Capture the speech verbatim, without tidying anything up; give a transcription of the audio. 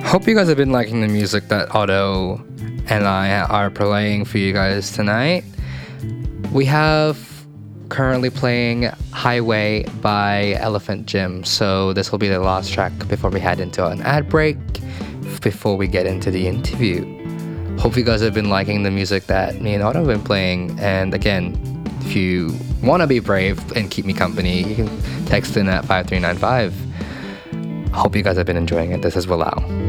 Hope you guys have been liking the music that Otto and I are playing for you guys tonight. We have currently playing Highway by Elephant Gym, so this will be the last track before we head into an ad break, before we get into the interview. Hope you guys have been liking the music that me and Otto have been playing, and again, if you want to be brave and keep me company, you can text in at five three nine five. Hope you guys have been enjoying it. This is Willow.